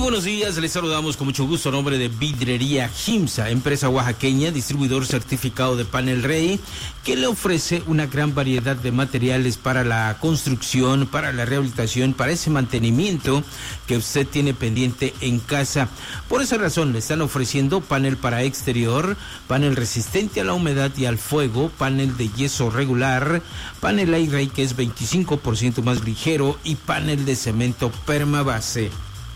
buenos días, les saludamos con mucho gusto a nombre de Vidrería Jimsa, empresa oaxaqueña, distribuidor certificado de Panel Rey, que le ofrece una gran variedad de materiales para la construcción, para la rehabilitación, para ese mantenimiento que usted tiene pendiente en casa. Por esa razón le están ofreciendo panel para exterior, panel resistente a la humedad y al fuego, panel de yeso regular, panel Airray que es 25% más ligero y panel de cemento permabase.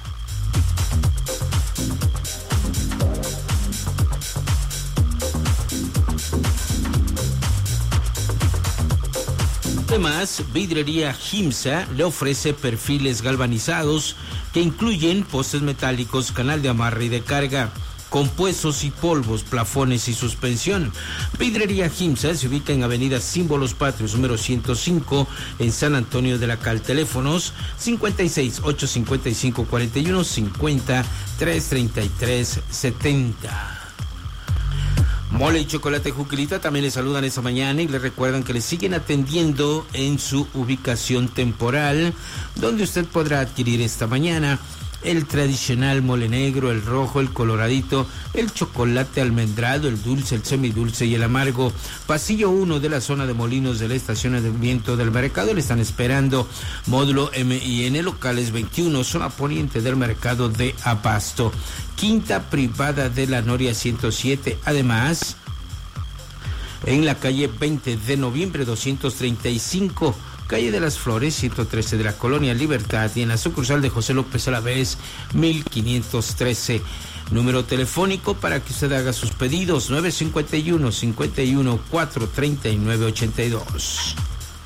Además, Vidrería Jimsa le ofrece perfiles galvanizados que incluyen postes metálicos, canal de amarre y de carga, compuestos y polvos, plafones y suspensión. Vidrería Jimsa se ubica en Avenida Símbolos Patrios, número 105, en San Antonio de la Cal. Teléfonos 56 855 41 50 333 70. Mole y Chocolate Juquilita también le saludan esta mañana y le recuerdan que le siguen atendiendo en su ubicación temporal, donde usted podrá adquirir esta mañana el tradicional mole negro, el rojo, el coloradito, el chocolate almendrado, el dulce, el semidulce y el amargo. Pasillo 1 de la zona de Molinos del estacionamiento del mercado. Le están esperando. Módulo MIN, locales 21, zona poniente del mercado de Abasto. Quinta privada de la Noria 107. Además, en la calle 20 de noviembre 235, calle de las Flores 113 de la Colonia Libertad, y en la sucursal de José López Alavés 1513. Número telefónico para que usted haga sus pedidos: 951 51 439 82.